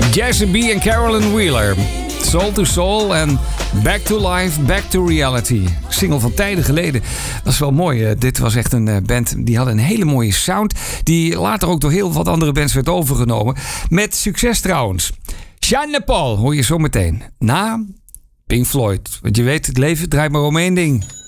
Jazzy B en Carolyn Wheeler. Soul to Soul en Back to Life, Back to Reality. Single van tijden geleden. Dat is wel mooi. Dit was echt een band die had een hele mooie sound. Die later ook door heel wat andere bands werd overgenomen. Met succes trouwens. Sean Paul hoor je zo meteen. Na Pink Floyd. Want je weet, het leven draait maar om één ding.